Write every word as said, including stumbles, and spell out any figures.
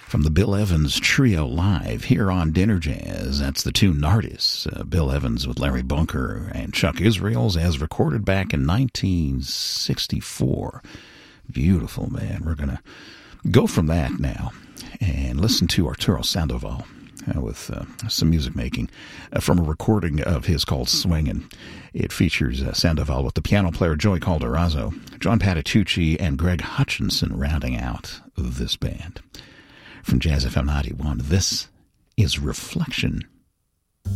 from the Bill Evans Trio live here on Dinner Jazz. That's the tune Nardis, uh, Bill Evans with Larry Bunker and Chuck Israels, as recorded back in nineteen sixty-four. Beautiful, man. We're going to go from that now and listen to Arturo Sandoval uh, with uh, some music making uh, from a recording of his called Swingin'. It features uh, Sandoval with the piano player Joey Calderazzo, John Patitucci, and Greg Hutchinson rounding out this band. From Jazz F M ninety-one, this is Reflection.